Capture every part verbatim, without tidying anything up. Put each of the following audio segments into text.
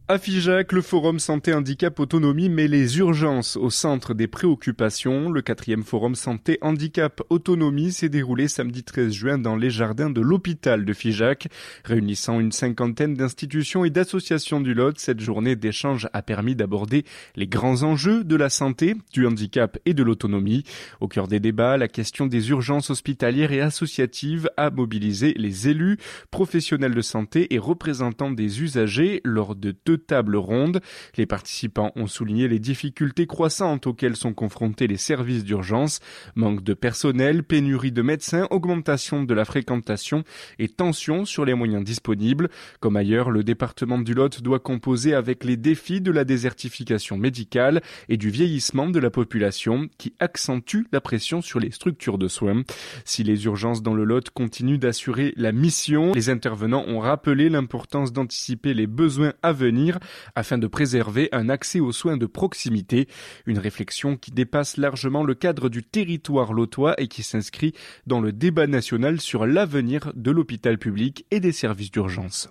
À Figeac, le forum Santé Handicap Autonomie met les urgences au centre des préoccupations. Le quatrième forum Santé Handicap Autonomie s'est déroulé samedi treize juin dans les jardins de l'hôpital de Figeac. Réunissant une cinquantaine d'institutions et d'associations du Lot, cette journée d'échange a permis d'aborder les grands enjeux de la santé, du handicap et de l'autonomie. Au cœur des débats, la question des urgences hospitalières et associatives a mobilisé les élus, professionnels de santé et représentants des usagers lors de deux tables rondes. Les participants ont souligné les difficultés croissantes auxquelles sont confrontés les services d'urgence, manque de personnel, pénurie de médecins, augmentation de la fréquentation et tension sur les moyens disponibles. Comme ailleurs, le département du Lot doit composer avec les défis de la désertification médicale et du vieillissement de la population qui accentue la pression sur les structures de soins. Si les urgences dans le Lot continuent d'assurer la mission, les intervenants ont rappelé l'importance d'anticiper les besoins à venir afin de préserver un accès aux soins de proximité. Une réflexion qui dépasse largement le cadre du territoire lotois et qui s'inscrit dans le débat national sur l'avenir de l'hôpital public et des services d'urgence.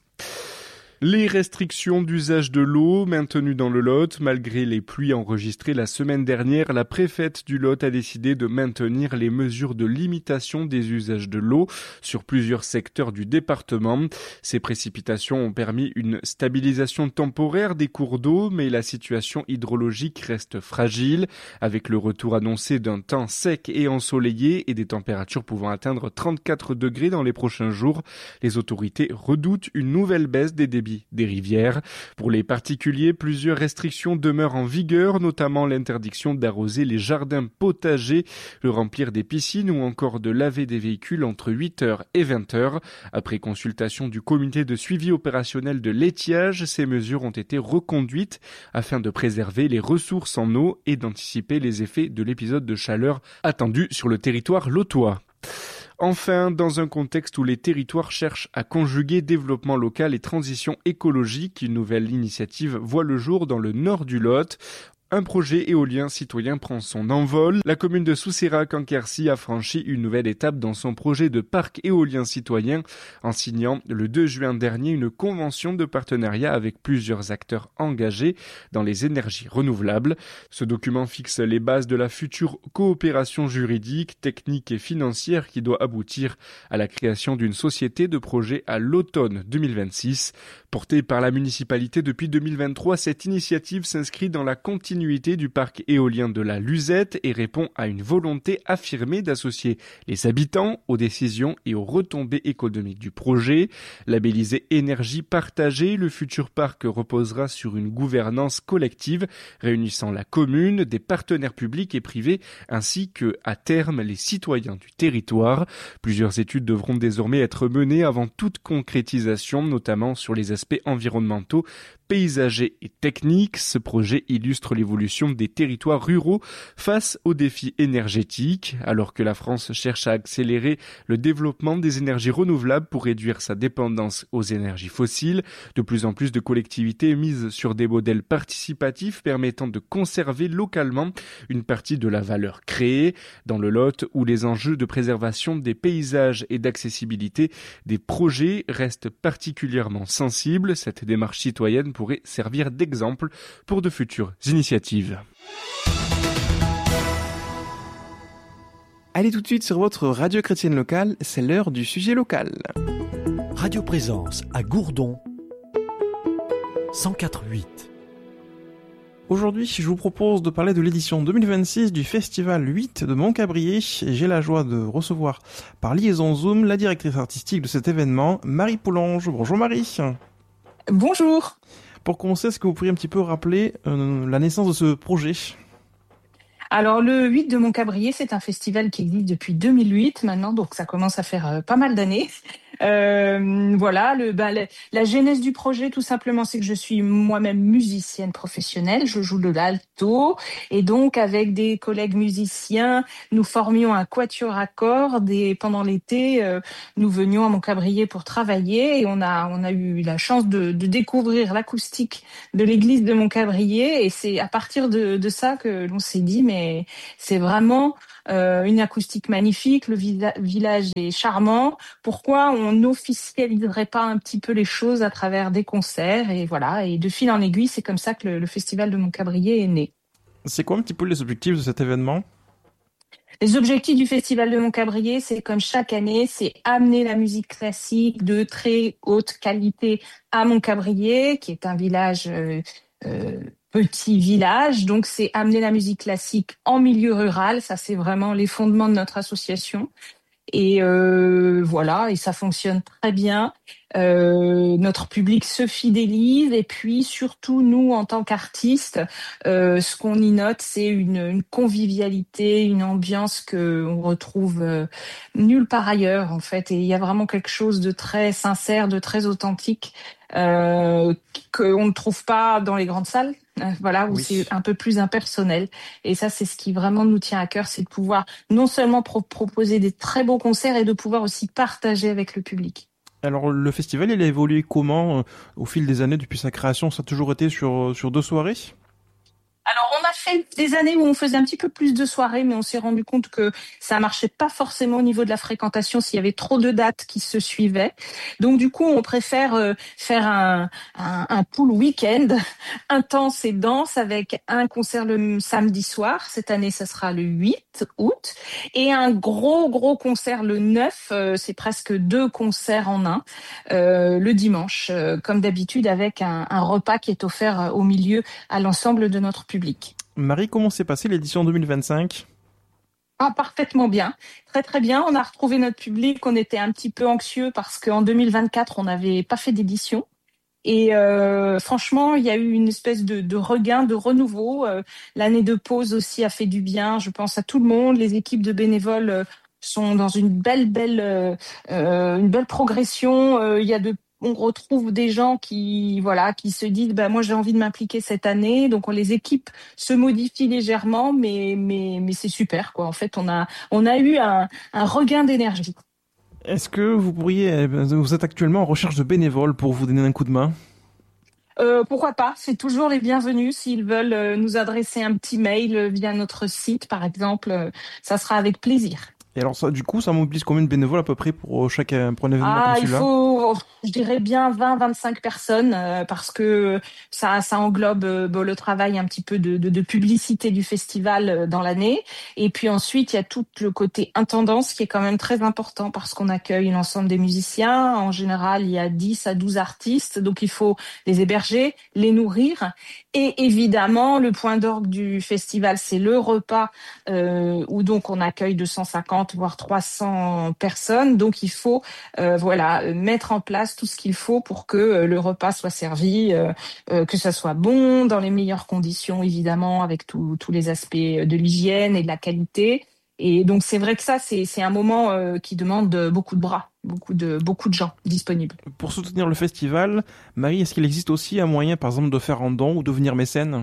Les restrictions d'usage de l'eau maintenues dans le Lot, malgré les pluies enregistrées la semaine dernière, la préfète du Lot a décidé de maintenir les mesures de limitation des usages de l'eau sur plusieurs secteurs du département. Ces précipitations ont permis une stabilisation temporaire des cours d'eau, mais la situation hydrologique reste fragile, avec le retour annoncé d'un temps sec et ensoleillé et des températures pouvant atteindre trente-quatre degrés dans les prochains jours. Les autorités redoutent une nouvelle baisse des débits des rivières. Pour les particuliers, plusieurs restrictions demeurent en vigueur, notamment l'interdiction d'arroser les jardins potagers, de remplir des piscines ou encore de laver des véhicules entre huit heures et vingt heures. Après consultation du comité de suivi opérationnel de l'étiage, ces mesures ont été reconduites afin de préserver les ressources en eau et d'anticiper les effets de l'épisode de chaleur attendu sur le territoire lotois. Enfin, dans un contexte où les territoires cherchent à conjuguer développement local et transition écologique, une nouvelle initiative voit le jour dans le nord du Lot. Un projet éolien citoyen prend son envol. La commune de Souceyrac-en-Quercy a franchi une nouvelle étape dans son projet de parc éolien citoyen en signant le deux juin dernier une convention de partenariat avec plusieurs acteurs engagés dans les énergies renouvelables. Ce document fixe les bases de la future coopération juridique, technique et financière qui doit aboutir à la création d'une société de projet à l'automne deux mille vingt-six. Portée par la municipalité depuis deux mille vingt-trois, cette initiative s'inscrit dans la continuité du parc éolien de la Luzette et répond à une volonté affirmée d'associer les habitants aux décisions et aux retombées économiques du projet. Labellisé énergie partagée, le futur parc reposera sur une gouvernance collective réunissant la commune, des partenaires publics et privés ainsi que, à terme, les citoyens du territoire. Plusieurs études devront désormais être menées avant toute concrétisation, notamment sur les aspects environnementaux, paysagers et techniques. Ce projet illustre l'évolution des territoires ruraux face aux défis énergétiques. Alors que la France cherche à accélérer le développement des énergies renouvelables pour réduire sa dépendance aux énergies fossiles, de plus en plus de collectivités misent sur des modèles participatifs permettant de conserver localement une partie de la valeur créée. Dans le Lot, où les enjeux de préservation des paysages et d'accessibilité des projets restent particulièrement sensibles, cette démarche citoyenne pourrait servir d'exemple pour de futures initiatives. Allez tout de suite sur votre radio chrétienne locale, c'est l'heure du sujet local. Radio Présence à Gourdon, cent quatre virgule huit. Aujourd'hui, je vous propose de parler de l'édition deux mille vingt-six du Festival huit de Montcabrier et j'ai la joie de recevoir par liaison Zoom la directrice artistique de cet événement, Marie Poulange. Bonjour Marie. Bonjour. Pour commencer, est-ce que vous pourriez un petit peu rappeler euh, la naissance de ce projet ? Alors, le huit de Montcabrier, c'est un festival qui existe depuis deux mille huit maintenant, donc ça commence à faire euh, pas mal d'années. Euh, voilà, le, bah, la, la genèse du projet, tout simplement, c'est que je suis moi-même musicienne professionnelle. Je joue de l'alto et donc avec des collègues musiciens, nous formions un quatuor à cordes et pendant l'été, euh, nous venions à Montcabrier pour travailler et on a on a eu la chance de, de découvrir l'acoustique de l'église de Montcabrier et c'est à partir de, de ça que l'on s'est dit mais c'est vraiment euh, une acoustique magnifique, le visa- village est charmant. Pourquoi on n'officialiserait pas un petit peu les choses à travers des concerts? Et voilà, et de fil en aiguille, c'est comme ça que le, le festival de Montcabrier est né. C'est quoi un petit peu les objectifs de cet événement? Les objectifs du Festival de Montcabrier, c'est comme chaque année, c'est amener la musique classique de très haute qualité à Montcabrier, qui est un village, euh, euh, petit village. Donc, c'est amener la musique classique en milieu rural. Ça, c'est vraiment les fondements de notre association. Et euh, voilà, et ça fonctionne très bien. Euh, notre public se fidélise et puis surtout nous en tant qu'artistes, euh, ce qu'on y note, c'est une, une convivialité, une ambiance que on retrouve euh, nulle part ailleurs en fait. Et il y a vraiment quelque chose de très sincère, de très authentique euh, qu'on ne trouve pas dans les grandes salles. Euh, Voilà, où Oui. c'est un peu plus impersonnel. Et ça, c'est ce qui vraiment nous tient à cœur, c'est de pouvoir non seulement pro- proposer des très beaux concerts et de pouvoir aussi partager avec le public. Alors le festival, il a évolué comment euh, au fil des années depuis sa création? Ça a toujours été sur, sur deux soirées? Alors, on a fait des années où on faisait un petit peu plus de soirées, mais on s'est rendu compte que ça marchait pas forcément au niveau de la fréquentation s'il y avait trop de dates qui se suivaient. Donc, du coup, on préfère euh, faire un, un, un pool week-end intense et dense avec un concert le samedi soir. Cette année, ça sera le huit août. Et un gros, gros concert le neuf. Euh, c'est presque deux concerts en un. Euh, le dimanche, euh, comme d'habitude, avec un, un repas qui est offert euh, au milieu à l'ensemble de notre public. Marie, comment s'est passée l'édition deux mille vingt-cinq? Ah, parfaitement bien, très très bien. On a retrouvé notre public. On était un petit peu anxieux parce qu'en deux mille vingt-quatre, on n'avait pas fait d'édition. Et euh, franchement, il y a eu une espèce de, de regain, de renouveau. Euh, l'année de pause aussi a fait du bien. Je pense à tout le monde. Les équipes de bénévoles euh, sont dans une belle, belle, euh, euh, une belle progression. Euh, il y a de, on retrouve des gens qui, voilà, qui se disent, bah moi j'ai envie de m'impliquer cette année. Donc on, les équipes se modifient légèrement, mais mais mais c'est super quoi. En fait, on a on a eu un, un regain d'énergie. Est-ce que vous pourriez, euh, vous êtes actuellement en recherche de bénévoles pour vous donner un coup de main? Euh, pourquoi pas? C'est toujours les bienvenus s'ils veulent euh, nous adresser un petit mail euh, via notre site, par exemple. euh, ça sera avec plaisir. Et alors ça, du coup, ça mobilise combien de bénévoles à peu près pour chaque euh, pour un événement comme Ah, il celui-là? faut, je dirais bien vingt, vingt-cinq personnes euh, parce que ça, ça englobe euh, bon, le travail un petit peu de, de, de publicité du festival euh, dans l'année. Et puis ensuite, il y a tout le côté intendance qui est quand même très important parce qu'on accueille l'ensemble des musiciens. En général, il y a dix à douze artistes, donc il faut les héberger, les nourrir. Et évidemment, le point d'orgue du festival, c'est le repas euh, où donc on accueille deux cent cinquante voire trois cents personnes. Donc il faut euh, voilà mettre en place tout ce qu'il faut pour que euh, le repas soit servi, euh, euh, que ça soit bon, dans les meilleures conditions évidemment, avec tous tous les aspects de l'hygiène et de la qualité. Et donc c'est vrai que ça c'est c'est un moment euh, qui demande beaucoup de bras, beaucoup de beaucoup de gens disponibles. Pour soutenir le festival, Marie, est-ce qu'il existe aussi un moyen, par exemple, de faire un don ou devenir mécène?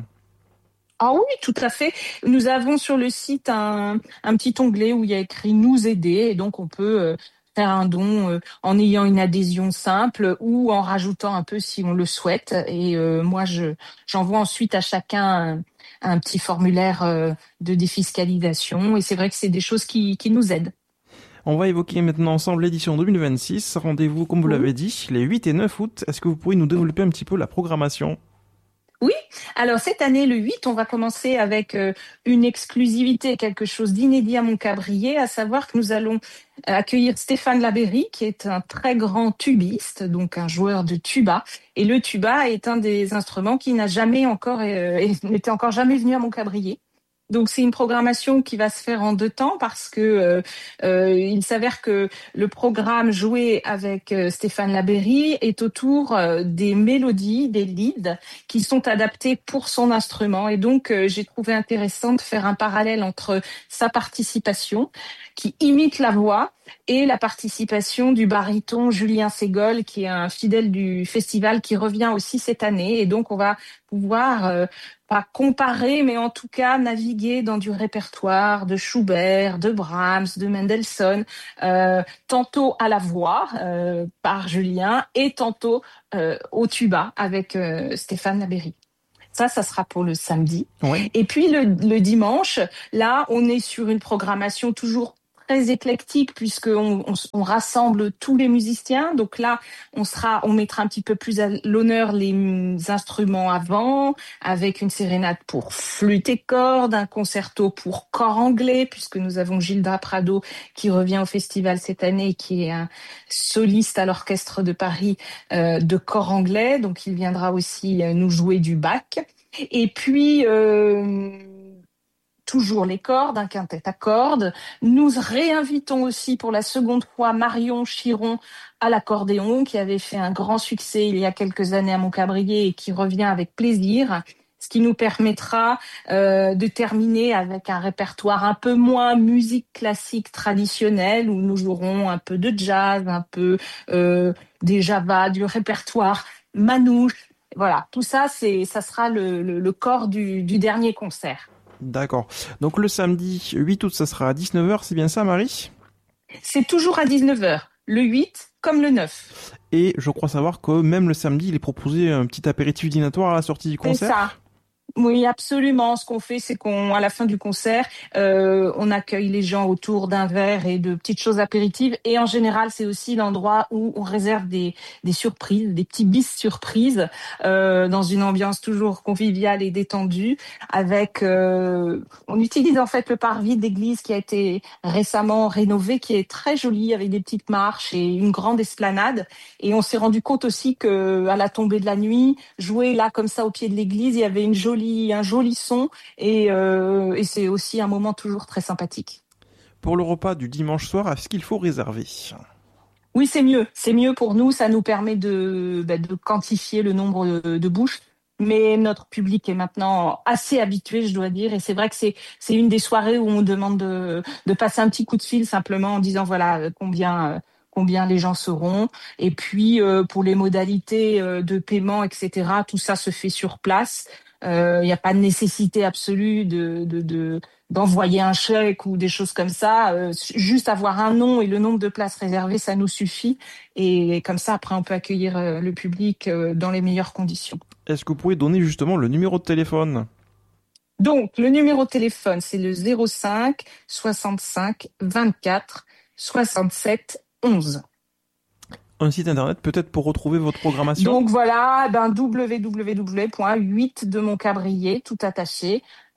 Ah oui, tout à fait. Nous avons sur le site un, un petit onglet où il y a écrit nous aider et donc on peut euh, faire un don euh, en ayant une adhésion simple ou en rajoutant un peu si on le souhaite. Et euh, moi, je j'envoie ensuite à chacun un, un petit formulaire euh, de défiscalisation et c'est vrai que c'est des choses qui, qui nous aident. On va évoquer maintenant ensemble l'édition deux mille vingt-six. Rendez-vous, comme vous Oui. l'avez dit, les huit et neuf août. Est-ce que vous pourriez nous développer un petit peu la programmation? Oui, alors cette année, le huit, on va commencer avec euh, une exclusivité, quelque chose d'inédit à Montcabrier, à savoir que nous allons accueillir Stéphane Labéry, qui est un très grand tubiste, donc un joueur de tuba. Et le tuba est un des instruments qui n'a jamais encore, euh, n'était encore jamais venu à Montcabrier. Donc c'est une programmation qui va se faire en deux temps parce que euh, euh, il s'avère que le programme joué avec euh, Stéphane Labéry est autour euh, des mélodies, des leads qui sont adaptés pour son instrument. Et donc euh, j'ai trouvé intéressant de faire un parallèle entre sa participation qui imite la voix et la participation du baryton Julien Ségol qui est un fidèle du festival qui revient aussi cette année. Et donc on va pouvoir euh, pas comparer, mais en tout cas naviguer dans du répertoire de Schubert, de Brahms, de Mendelssohn, euh, tantôt à la voix euh, par Julien et tantôt euh, au tuba avec euh, Stéphane Labéry. Ça, ça sera pour le samedi. Oui. Et puis le, le dimanche, là, on est sur une programmation toujours très éclectique puisqu'on on, on rassemble tous les musiciens. Donc là, on sera, on mettra un petit peu plus à l'honneur les instruments à vent, avec une sérénade pour flûte et cordes, un concerto pour corps anglais, puisque nous avons Gilda Prado qui revient au festival cette année, qui est un soliste à l'Orchestre de Paris euh, de corps anglais. Donc il viendra aussi nous jouer du Bach. Et puis euh, toujours les cordes, un quintet à cordes. Nous réinvitons aussi pour la seconde fois Marion Chiron à l'accordéon, qui avait fait un grand succès il y a quelques années à Montcabrier et qui revient avec plaisir, ce qui nous permettra euh, de terminer avec un répertoire un peu moins musique classique traditionnelle, où nous jouerons un peu de jazz, un peu euh, des Java, du répertoire manouche. Voilà, tout ça, c'est, ça sera le, le, le corps du, du dernier concert. D'accord. Donc le samedi huit août, ça sera à dix-neuf heures, c'est bien ça, Marie ? C'est toujours à dix-neuf heures, le huit comme le neuf. Et je crois savoir que même le samedi, il est proposé un petit apéritif dînatoire à la sortie du concert. C'est ça. Oui, absolument. Ce qu'on fait, c'est qu'on, à la fin du concert, euh, on accueille les gens autour d'un verre et de petites choses apéritives. Et en général, c'est aussi l'endroit où on réserve des, des surprises, des petits bis surprises, euh, dans une ambiance toujours conviviale et détendue. Avec, euh, on utilise en fait le parvis d'église qui a été récemment rénové, qui est très joli, avec des petites marches et une grande esplanade. Et on s'est rendu compte aussi que, à la tombée de la nuit, jouer là comme ça au pied de l'église, il y avait une jolie un joli son et, euh, et c'est aussi un moment toujours très sympathique. Pour le repas du dimanche soir, est-ce qu'il faut réserver ? Oui, c'est mieux. C'est mieux pour nous. Ça nous permet de, bah, de quantifier le nombre de, de bouches. Mais notre public est maintenant assez habitué, je dois dire. Et c'est vrai que c'est, c'est une des soirées où on demande de, de passer un petit coup de fil simplement en disant voilà combien... combien les gens seront. Et puis, euh, pour les modalités euh, de paiement, et cetera, tout ça se fait sur place. Il euh, n'y a pas de nécessité absolue de, de, de, d'envoyer un chèque ou des choses comme ça. Euh, juste avoir un nom et le nombre de places réservées, ça nous suffit. Et comme ça, après, on peut accueillir euh, le public euh, dans les meilleures conditions. Est-ce que vous pouvez donner justement le numéro de téléphone ? Donc, le numéro de téléphone, c'est le zéro cinq soixante-cinq vingt-quatre soixante-sept onze. Un site internet peut-être pour retrouver votre programmation ? Donc voilà, ben w w w point huit de Montcabrier, tout attaché,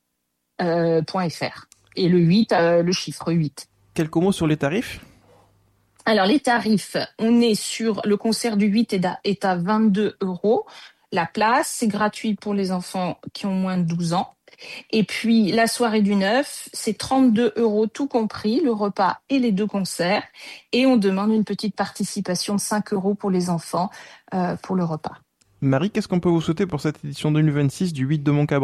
euh, .fr. Et le huit, euh, le chiffre huit. Quelques mots sur les tarifs ? Alors les tarifs, on est sur le concert du huit est à, est à vingt-deux euros. La place, c'est gratuit pour les enfants qui ont moins de douze ans. Et puis, la soirée du neuf, c'est trente-deux euros tout compris, le repas et les deux concerts. Et on demande une petite participation de cinq euros pour les enfants euh, pour le repas. Marie, qu'est-ce qu'on peut vous souhaiter pour cette édition deux mille vingt-six du huit de Montcabrier ?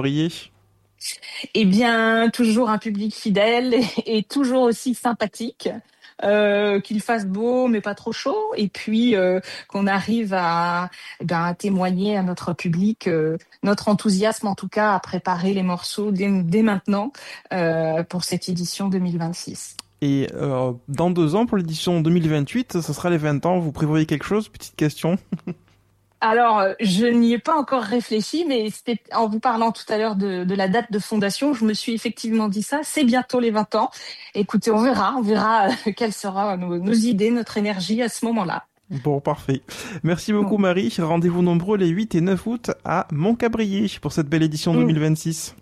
Eh bien, toujours un public fidèle et, et toujours aussi sympathique. Euh, qu'il fasse beau mais pas trop chaud, et puis euh, qu'on arrive à, eh ben, à témoigner à notre public euh, notre enthousiasme en tout cas à préparer les morceaux dès, dès maintenant euh, pour cette édition deux mille vingt-six. Et euh, dans deux ans, pour l'édition deux mille vingt-huit, ce sera les vingt ans, vous prévoyez quelque chose ? Petite question. Alors, je n'y ai pas encore réfléchi, mais c'était, en vous parlant tout à l'heure de, de la date de fondation, je me suis effectivement dit ça, c'est bientôt les vingt ans. Écoutez, on verra, on verra quelles seront nos, nos idées, notre énergie à ce moment-là. Bon, parfait. Merci beaucoup bon. Marie. Rendez-vous nombreux les huit et neuf août à Montcabrier pour cette belle édition deux mille vingt-six.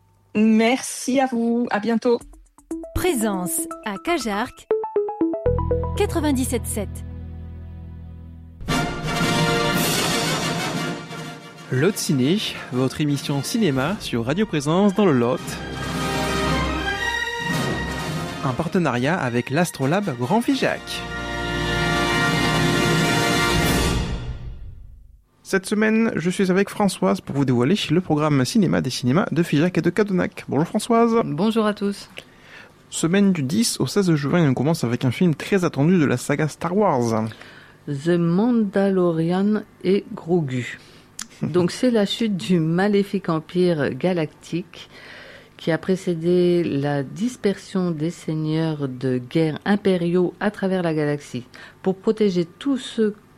Merci à vous, à bientôt. Présence à Cajarc, quatre-vingt-dix-sept sept. Lot Ciné, votre émission cinéma sur Radio Présence dans le Lot. Un partenariat avec l'Astrolabe Grand Figeac. Cette semaine, je suis avec Françoise pour vous dévoiler le programme cinéma des cinémas de Figeac et de Cadenac. Bonjour Françoise. Bonjour à tous. Semaine du dix au seize juin, on commence avec un film très attendu de la saga Star Wars. The Mandalorian et Grogu. Donc c'est la chute du maléfique empire galactique qui a précédé la dispersion des seigneurs de guerre impériaux à travers la galaxie pour protéger tous ceux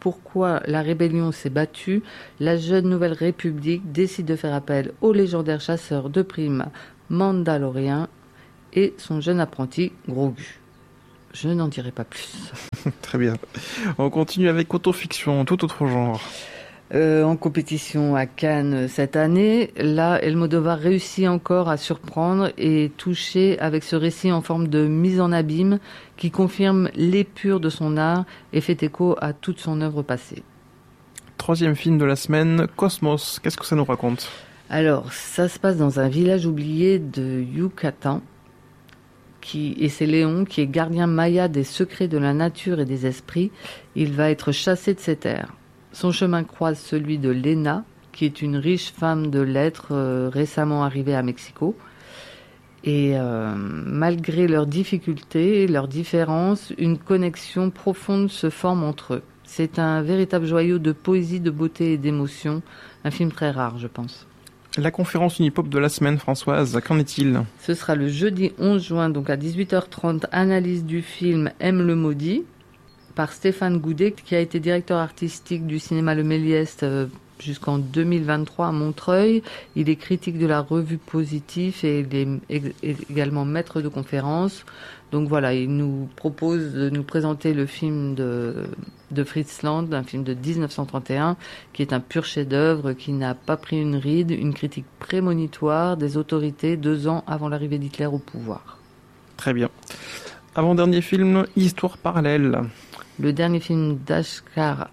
pourquoi la rébellion s'est battue, la jeune Nouvelle République décide de faire appel au légendaire chasseur de primes mandalorien et son jeune apprenti Grogu. Je n'en dirai pas plus. Très bien. On continue avec autofiction, tout autre genre. Euh, en compétition à Cannes cette année, là, Almodóvar réussit encore à surprendre et toucher avec ce récit en forme de mise en abîme qui confirme l'épure de son art et fait écho à toute son œuvre passée. Troisième film de la semaine, Cosmos. Qu'est-ce que ça nous raconte ? Alors, ça se passe dans un village oublié de Yucatan. Qui, et c'est Léon qui est gardien maya des secrets de la nature et des esprits. Il va être chassé de ses terres. Son chemin croise celui de Lena, qui est une riche femme de lettres euh, récemment arrivée à Mexico. Et euh, malgré leurs difficultés, leurs différences, une connexion profonde se forme entre eux. C'est un véritable joyau de poésie, de beauté et d'émotion. Un film très rare, je pense. La conférence Unipop de la semaine, Françoise, qu'en est-il ? Ce sera le jeudi onze juin, donc à dix-huit heures trente, analyse du film Aime le maudit, par Stéphane Goudet, qui a été directeur artistique du cinéma Le Méliès euh, jusqu'en deux mille vingt-trois à Montreuil. Il est critique de la revue Positif et il est également maître de conférence. Donc voilà, il nous propose de nous présenter le film de, de Fritz Lang, un film de dix-neuf cent trente et un, qui est un pur chef-d'œuvre, qui n'a pas pris une ride, une critique prémonitoire des autorités deux ans avant l'arrivée d'Hitler au pouvoir. Très bien. Avant-dernier film, Histoire parallèle. Le dernier film d'Ashghar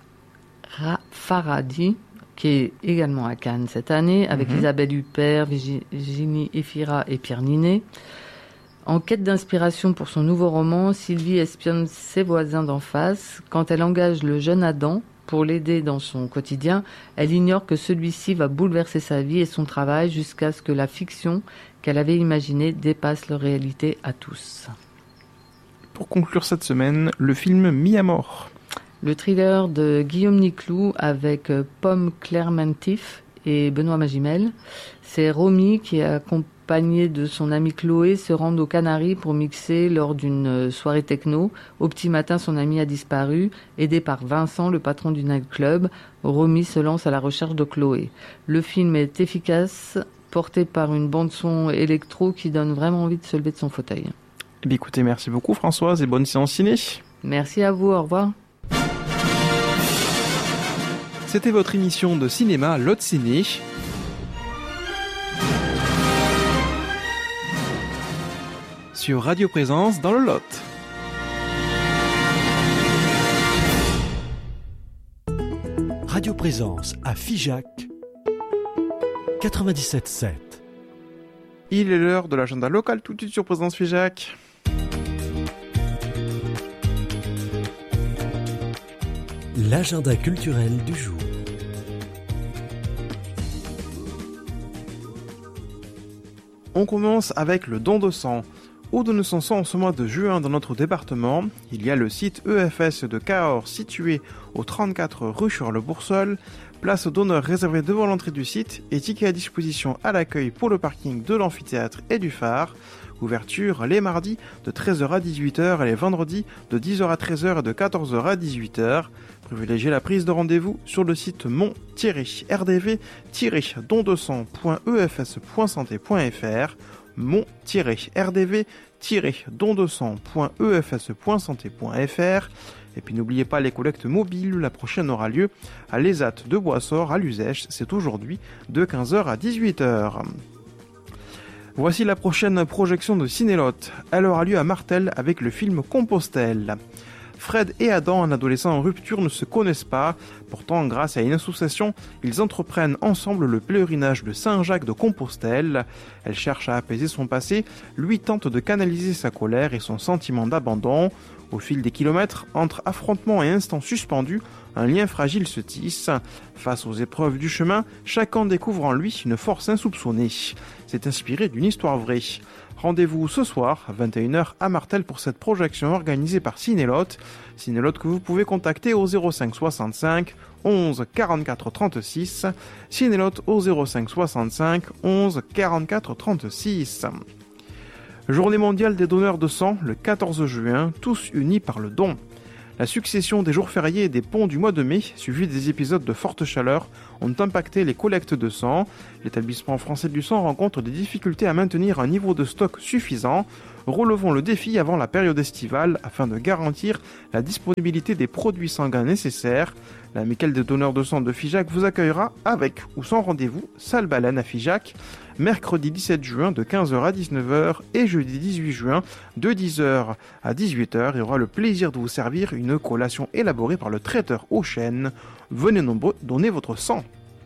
Farhadi, qui est également à Cannes cette année, avec mmh. Isabelle Huppert, Virginie Efira et Pierre Ninet. En quête d'inspiration pour son nouveau roman, Sylvie espionne ses voisins d'en face. Quand elle engage le jeune Adam pour l'aider dans son quotidien, elle ignore que celui-ci va bouleverser sa vie et son travail jusqu'à ce que la fiction qu'elle avait imaginée dépasse leur réalité à tous. Pour conclure cette semaine, le film Mis à mort. Le thriller de Guillaume Niclou avec Pomme Claire-Mentif et Benoît Magimel. C'est Romy qui accompagne de son amie Chloé se rendent aux Canaries pour mixer lors d'une soirée techno. Au petit matin, son ami a disparu. Aidé par Vincent, le patron du nightclub, Romy se lance à la recherche de Chloé. Le film est efficace, porté par une bande-son électro qui donne vraiment envie de se lever de son fauteuil. Eh bien, écoutez, merci beaucoup Françoise et bonne séance ciné. Merci à vous, au revoir. C'était votre émission de cinéma Lot Ciné. Sur Radio Présence dans le Lot. Radio Présence à Figeac quatre-vingt-dix-sept sept. Il est l'heure de l'agenda local tout de suite sur Présence Figeac. L'agenda culturel du jour. On commence avec le don de sang. Au don de sang en ce mois de juin dans notre département, il y a le site E F S de Cahors situé au trente-quatre rue Charles-Boursol, place d'honneur réservée devant l'entrée du site et tickets à disposition à l'accueil pour le parking de l'amphithéâtre et du phare. Ouverture les mardis de treize heures à dix-huit heures et les vendredis de dix heures à treize heures et de quatorze heures à dix-huit heures. Privilégiez la prise de rendez-vous sur le site mon-r d v don de sang point e f s point santé point f r mon-r d v don de sang point e f s point santé point f r. Et puis n'oubliez pas les collectes mobiles, la prochaine aura lieu à l'E S A T de Boissor à Luzèche, c'est aujourd'hui de quinze heures à dix-huit heures. Voici la prochaine projection de Cinélotte. Elle aura lieu à Martel avec le film Compostelle. Fred et Adam, un adolescent en rupture, ne se connaissent pas. Pourtant, grâce à une association, ils entreprennent ensemble le pèlerinage de Saint-Jacques de Compostelle. Elle cherche à apaiser son passé, lui tente de canaliser sa colère et son sentiment d'abandon. Au fil des kilomètres, entre affrontements et instants suspendus, un lien fragile se tisse. Face aux épreuves du chemin, chacun découvre en lui une force insoupçonnée. C'est inspiré d'une histoire vraie. Rendez-vous ce soir, à vingt et une heures à Martel pour cette projection organisée par Cinélotte. Cinélotte que vous pouvez contacter au zéro cinq soixante-cinq onze quarante-quatre trente-six. Cinélotte au zéro cinq soixante-cinq onze quarante-quatre trente-six. Journée mondiale des donneurs de sang, le quatorze juin, tous unis par le don. La succession des jours fériés et des ponts du mois de mai, suivis des épisodes de forte chaleur, ont impacté les collectes de sang. L'établissement français du sang rencontre des difficultés à maintenir un niveau de stock suffisant. Relevons le défi avant la période estivale afin de garantir la disponibilité des produits sanguins nécessaires. L'amicale des donneurs de sang de Figeac vous accueillera avec ou sans rendez-vous, salle Baleine à Figeac, mercredi dix-sept juin de quinze heures à dix-neuf heures et jeudi dix-huit juin de dix heures à dix-huit heures. Il y aura le plaisir de vous servir une collation élaborée par le traiteur aux chênes. Venez nombreux donner votre sang.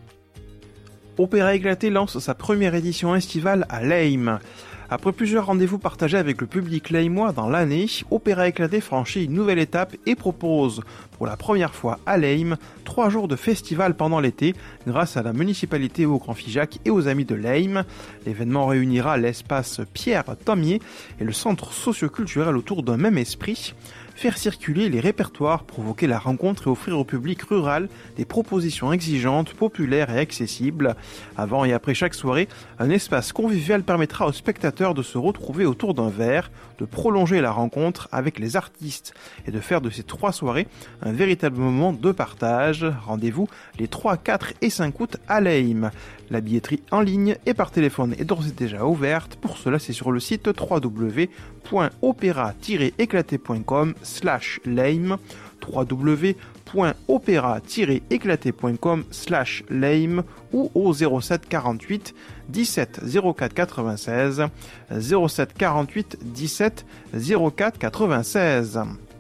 Opéra Éclaté lance sa première édition estivale à Leyme. Après plusieurs rendez-vous partagés avec le public leymois dans l'année, Opéra Éclaté franchit une nouvelle étape et propose, pour la première fois à Leyme, trois jours de festival pendant l'été, grâce à la municipalité au Grand Figeac et aux amis de Leyme. L'événement réunira l'espace Pierre Thomier et le centre socio-culturel autour d'un même esprit. Faire circuler les répertoires, provoquer la rencontre et offrir au public rural des propositions exigeantes, populaires et accessibles. Avant et après chaque soirée, un espace convivial permettra aux spectateurs de se retrouver autour d'un verre, de prolonger la rencontre avec les artistes et de faire de ces trois soirées un véritable moment de partage. Rendez-vous les trois, quatre et cinq août à Leyme. La billetterie en ligne et par téléphone est d'ores et déjà ouverte. Pour cela, c'est sur le site w w w point opéra tiret éclaté point com slash Leyme, w w w point opéra tiret éclaté point com slash Leyme ou au zéro sept quarante-huit dix-sept zéro quatre quatre-vingt-seize, zéro sept quarante-huit dix-sept zéro quatre quatre-vingt-seize.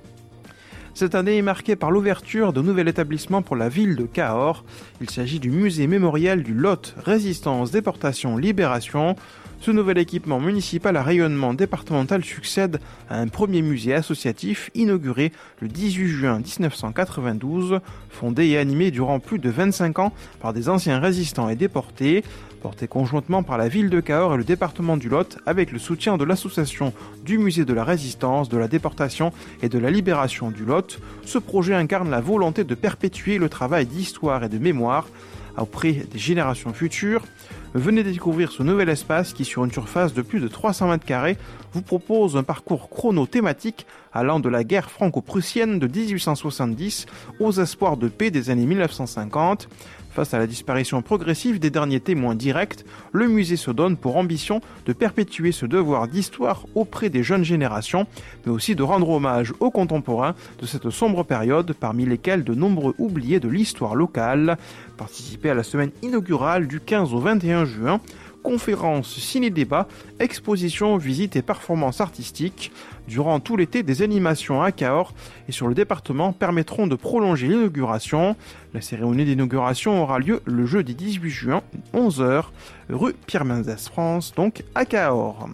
Cette année est marquée par l'ouverture d'un nouvel établissement pour la ville de Cahors. Il s'agit du musée mémorial du Lot, Résistance, Déportation, Libération. Ce nouvel équipement municipal à rayonnement départemental succède à un premier musée associatif inauguré le dix-huit juin mille neuf cent quatre-vingt-douze, fondé et animé durant plus de vingt-cinq ans par des anciens résistants et déportés, porté conjointement par la ville de Cahors et le département du Lot avec le soutien de l'association du musée de la Résistance, de la Déportation et de la Libération du Lot. Ce projet incarne la volonté de perpétuer le travail d'histoire et de mémoire auprès des générations futures. Venez découvrir ce nouvel espace qui, sur une surface de plus de trois cents mètres carrés, vous propose un parcours chrono-thématique allant de la guerre franco-prussienne de dix-huit cent soixante-dix aux espoirs de paix des années mille neuf cent cinquante. Face à la disparition progressive des derniers témoins directs, le musée se donne pour ambition de perpétuer ce devoir d'histoire auprès des jeunes générations, mais aussi de rendre hommage aux contemporains de cette sombre période, parmi lesquels de nombreux oubliés de l'histoire locale. Participez à la semaine inaugurale du quinze au vingt et un juin. Conférences, ciné-débats, expositions, visites et performances artistiques. Durant tout l'été, des animations à Cahors et sur le département permettront de prolonger l'inauguration. La cérémonie d'inauguration aura lieu le jeudi dix-huit juin, onze heures, rue Pierre-Mendès France, donc à Cahors.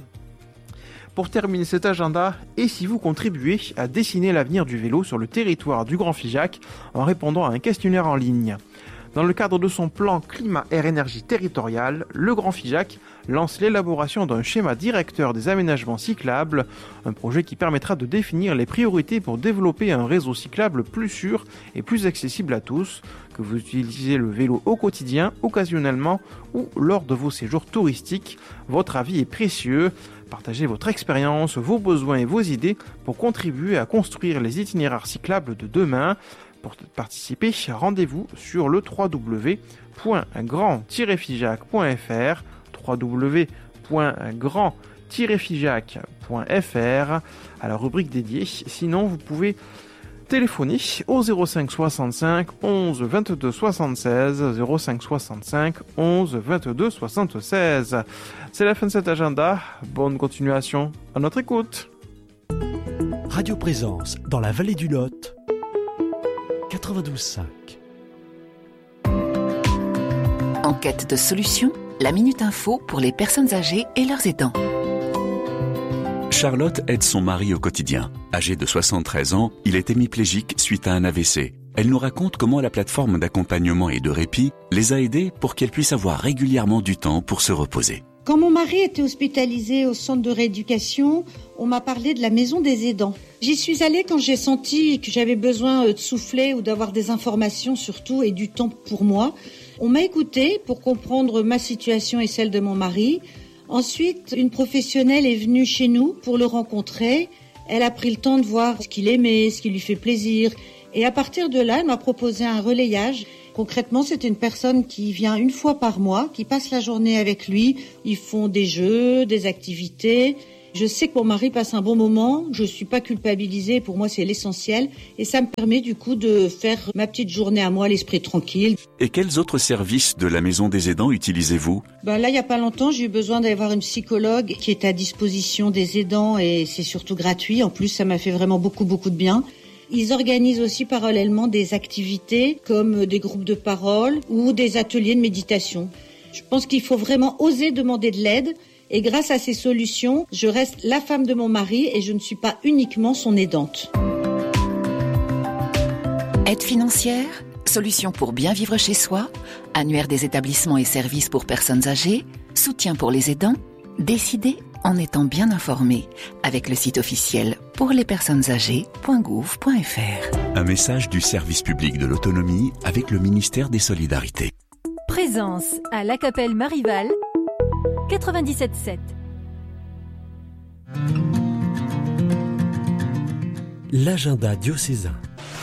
Pour terminer cet agenda, et si vous contribuez à dessiner l'avenir du vélo sur le territoire du Grand Figeac en répondant à un questionnaire en ligne. Dans le cadre de son plan climat-air-énergie territorial, le Grand Figeac lance l'élaboration d'un schéma directeur des aménagements cyclables, un projet qui permettra de définir les priorités pour développer un réseau cyclable plus sûr et plus accessible à tous, que vous utilisez le vélo au quotidien, occasionnellement ou lors de vos séjours touristiques. Votre avis est précieux. Partagez votre expérience, vos besoins et vos idées pour contribuer à construire les itinéraires cyclables de demain. Pour participer, rendez-vous sur le w w w point grand tiret figeac point f r, w w w point grand tiret figeac point f r à la rubrique dédiée. Sinon, vous pouvez téléphoner au zéro cinq soixante-cinq onze vingt-deux soixante-seize, zéro cinq soixante-cinq onze vingt-deux soixante-seize. C'est la fin de cet agenda. Bonne continuation à notre écoute. Radio Présence dans la vallée du Lot, quatre-vingt-douze cinq. En quête de solutions, la Minute Info pour les personnes âgées et leurs aidants. Charlotte aide son mari au quotidien. Âgé de soixante-treize ans, il est hémiplégique suite à un A V C. Elle nous raconte comment la plateforme d'accompagnement et de répit les a aidés pour qu'elle puisse avoir régulièrement du temps pour se reposer. Quand mon mari était hospitalisé au centre de rééducation, on m'a parlé de la maison des aidants. J'y suis allée quand j'ai senti que j'avais besoin de souffler ou d'avoir des informations surtout et du temps pour moi. On m'a écoutée pour comprendre ma situation et celle de mon mari. Ensuite, une professionnelle est venue chez nous pour le rencontrer Elle a pris le temps de voir ce qu'il aimait, ce qui lui fait plaisir. Et à partir de là, elle m'a proposé un relayage. Concrètement, c'est une personne qui vient une fois par mois, qui passe la journée avec lui. Ils font des jeux, des activités. Je sais que mon mari passe un bon moment. Je suis pas culpabilisée. Pour moi, c'est l'essentiel. Et ça me permet du coup de faire ma petite journée à moi, l'esprit tranquille. Et quels autres services de la Maison des Aidants utilisez-vous ? Ben là, il y a pas longtemps, j'ai eu besoin d'avoir une psychologue qui est à disposition des aidants et c'est surtout gratuit. En plus, ça m'a fait vraiment beaucoup, beaucoup de bien. Ils organisent aussi parallèlement des activités comme des groupes de parole ou des ateliers de méditation. Je pense qu'il faut vraiment oser demander de l'aide et grâce à ces solutions, je reste la femme de mon mari et je ne suis pas uniquement son aidante. Aide financière, solutions pour bien vivre chez soi, annuaire des établissements et services pour personnes âgées, soutien pour les aidants, décidez en étant bien informé avec le site officiel pour les personnes âgées point gouv point f r. Un message du service public de l'autonomie avec le ministère des Solidarités. Présence à La Capelle Marival, quatre-vingt-dix-sept sept. L'agenda diocésain.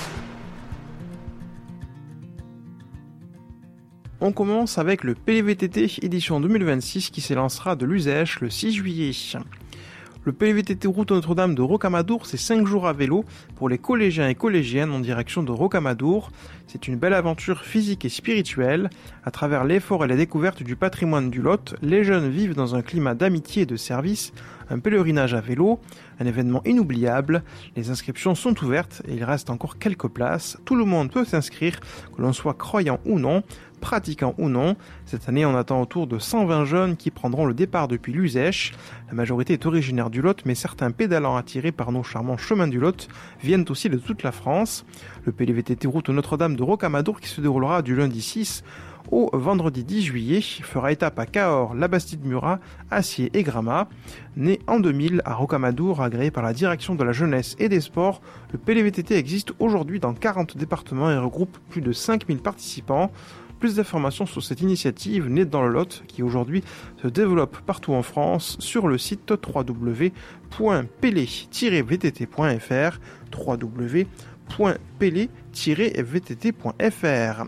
On commence avec le P L V T T édition deux mille vingt-six qui s'élancera de l'Uzèche le six juillet. Le P L V T T route Notre-Dame de Rocamadour, c'est cinq jours à vélo pour les collégiens et collégiennes en direction de Rocamadour. C'est une belle aventure physique et spirituelle. À travers l'effort et la découverte du patrimoine du Lot, les jeunes vivent dans un climat d'amitié et de service, un pèlerinage à vélo, un événement inoubliable. Les inscriptions sont ouvertes et il reste encore quelques places. Tout le monde peut s'inscrire, que l'on soit croyant ou non, pratiquant ou non. Cette année, on attend autour de cent vingt jeunes qui prendront le départ depuis l'Uzèche. La majorité est originaire du Lot, mais certains pédalants attirés par nos charmants chemins du Lot viennent aussi de toute la France. Le P L V T T route Notre-Dame de Rocamadour, qui se déroulera du lundi six au vendredi dix juillet, fera étape à Cahors, la Bastide-Murat, Acier et Gramat. Né en deux mille à Rocamadour, agréé par la direction de la jeunesse et des sports, le P L V T T existe aujourd'hui dans quarante départements et regroupe plus de cinq mille participants. Plus d'informations sur cette initiative née dans le Lot qui aujourd'hui se développe partout en France sur le site w w w point p l e v t t point f r w w w point p l e v t t point f r.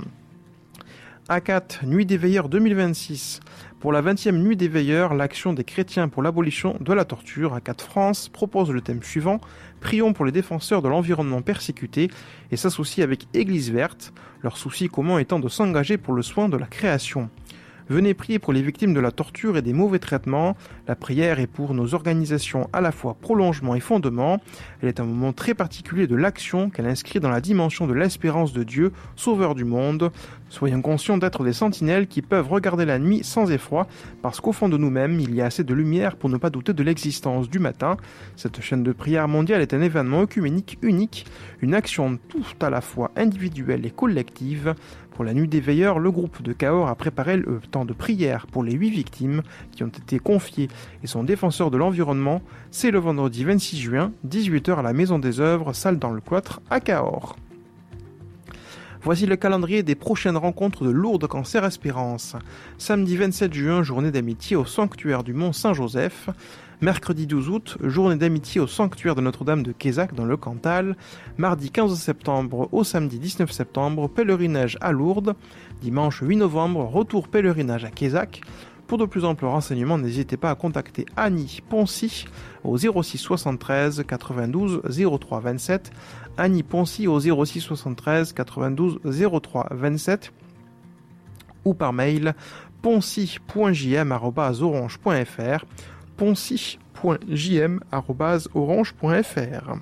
A quatre, Nuit des Veilleurs deux mille vingt-six. Pour la vingtième Nuit des Veilleurs, l'action des chrétiens pour l'abolition de la torture, A quatre France propose le thème suivant, prions pour les défenseurs de l'environnement persécuté, et s'associe avec Église Verte, leur souci commun étant de s'engager pour le soin de la création. Venez prier pour les victimes de la torture et des mauvais traitements. La prière est pour nos organisations à la fois prolongement et fondement. Elle est un moment très particulier de l'action qu'elle inscrit dans la dimension de l'espérance de Dieu, sauveur du monde. Soyons conscients d'être des sentinelles qui peuvent regarder la nuit sans effroi, parce qu'au fond de nous-mêmes, il y a assez de lumière pour ne pas douter de l'existence du matin. Cette chaîne de prière mondiale est un événement œcuménique unique, une action tout à la fois individuelle et collective. Pour la Nuit des Veilleurs, le groupe de Cahors a préparé le temps de prière pour les huit victimes qui ont été confiées et sont défenseurs de l'environnement. C'est le vendredi vingt-six juin, dix-huit heures à la Maison des Œuvres, salle dans le Cloître à Cahors. Voici le calendrier des prochaines rencontres de Lourdes Cancer Espérance. Samedi vingt-sept juin, journée d'amitié au sanctuaire du Mont Saint-Joseph. Mercredi douze août, journée d'amitié au sanctuaire de Notre-Dame de Quézac dans le Cantal. Mardi quinze septembre au samedi dix-neuf septembre, pèlerinage à Lourdes. Dimanche huit novembre, retour pèlerinage à Quézac. Pour de plus amples renseignements, n'hésitez pas à contacter Annie Poncy au zéro six soixante-treize quatre-vingt-douze zéro trois vingt-sept. Annie Poncy au zéro six soixante-treize quatre-vingt-douze zéro trois vingt-sept ou par mail poncy point j m arobase orange point f r. poncy point j m arobase orange point f r.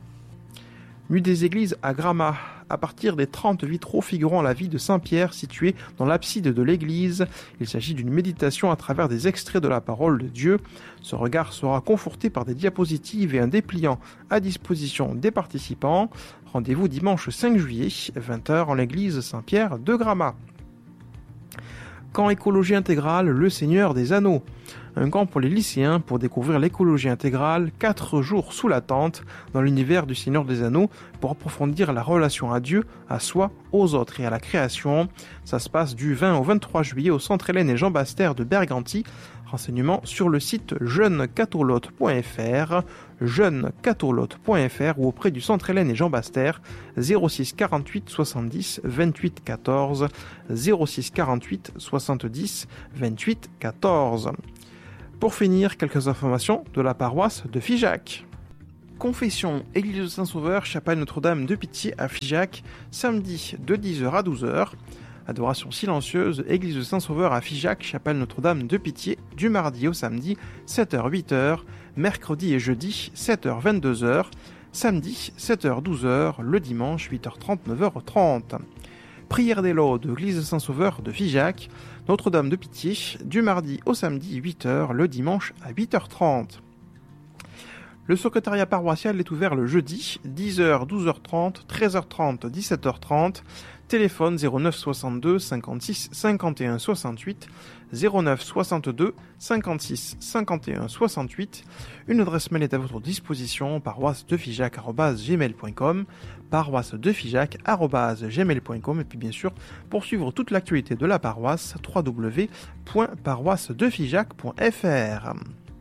Nuit des églises à Gramat. À partir des trente vitraux figurant la vie de Saint-Pierre situés dans l'abside de l'église, il s'agit d'une méditation à travers des extraits de la parole de Dieu. Ce regard sera conforté par des diapositives et un dépliant à disposition des participants. Rendez-vous dimanche cinq juillet, vingt heures en l'église Saint-Pierre de Gramat. Camp écologie intégrale, le Seigneur des Anneaux. Un camp pour les lycéens pour découvrir l'écologie intégrale, quatre jours sous la tente dans l'univers du Seigneur des Anneaux pour approfondir la relation à Dieu, à soi, aux autres et à la création. Ça se passe du vingt au vingt-trois juillet au Centre Hélène et Jean Baster de Berganti. Renseignements sur le site jeune catolote point f r, jeune catolote point f r ou auprès du Centre Hélène et Jean Baster, zéro six quarante-huit soixante-dix vingt-huit quatorze, zéro six quarante-huit soixante-dix vingt-huit quatorze. Pour finir, quelques informations de la paroisse de Figeac. Confession, Église de Saint-Sauveur, Chapelle Notre-Dame de Pitié à Figeac, samedi de dix heures à douze heures. Adoration silencieuse, Église de Saint-Sauveur à Figeac, Chapelle Notre-Dame de Pitié, du mardi au samedi, sept heures huit heures, mercredi et jeudi, sept heures vingt-deux heures, samedi, sept heures douze heures, le dimanche, huit heures trente, neuf heures trente. Prière des lots de l'Église de Saint-Sauveur de Figeac, Notre-Dame de Pitié, du mardi au samedi, huit heures, le dimanche à huit heures trente. Le secrétariat paroissial est ouvert le jeudi, dix heures, douze heures trente, treize heures trente, dix-sept heures trente. Téléphone zéro neuf soixante-deux cinquante-six cinquante et un soixante-huit, zéro neuf soixante-deux cinquante-six cinquante et un soixante-huit. Une adresse mail est à votre disposition, paroisse de figeac arobase gmail point com, paroisse de figeac arobase gmail point com. Et puis bien sûr, pour suivre toute l'actualité de la paroisse, w w w point paroisse de figeac point f r.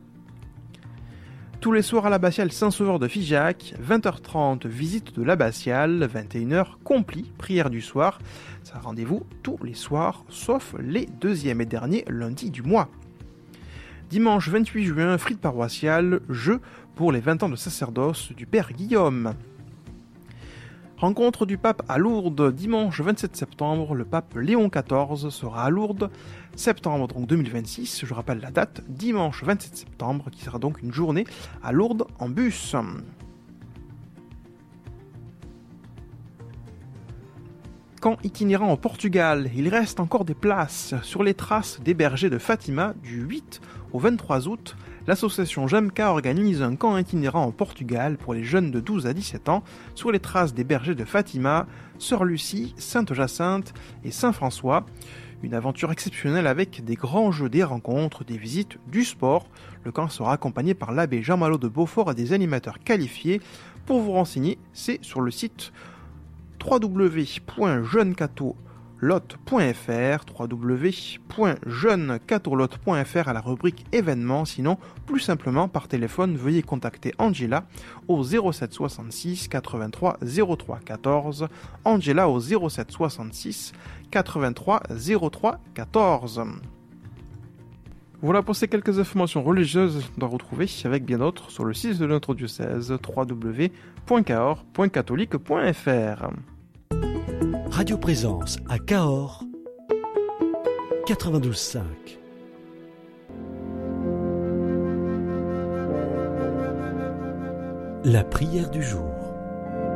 Tous les soirs à l'abbatiale Saint-Sauveur de Figeac, vingt heures trente, visite de l'abbatiale, vingt et une heures, compli, prière du soir. Ça rendez-vous tous les soirs, sauf les deuxième et derniers lundis du mois. Dimanche vingt-huit juin, frite paroissiale, jeu pour les vingt ans de sacerdoce du Père Guillaume. Rencontre du pape à Lourdes, dimanche vingt-sept septembre, le pape Léon quatorze sera à Lourdes, septembre donc deux mille vingt-six, je rappelle la date, dimanche vingt-sept septembre, qui sera donc une journée à Lourdes en bus. Camp itinérant au Portugal, il reste encore des places sur les traces des bergers de Fatima du huit au vingt-trois août. L'association Jamka organise un camp itinérant au Portugal pour les jeunes de douze à dix-sept ans sur les traces des bergers de Fatima, Sœur Lucie, Sainte-Jacinthe et Saint-François. Une aventure exceptionnelle avec des grands jeux, des rencontres, des visites, du sport. Le camp sera accompagné par l'abbé Jean Malo de Beaufort et des animateurs qualifiés. Pour vous renseigner, c'est sur le site w w w point jeune catolote point f r, w w w point jeune catolote point f r à la rubrique événements. Sinon, plus simplement par téléphone, veuillez contacter Angela au zéro sept soixante-six quatre-vingt-trois zéro trois quatorze, Angela au zéro sept soixante-six quatre-vingt-trois zéro trois quatorze. Voilà pour ces quelques informations religieuses à retrouver avec bien d'autres sur le site de notre diocèse w w w point cahors point catholique point f r. Radio Présence à Cahors quatre-vingt-douze cinq. La prière du jour.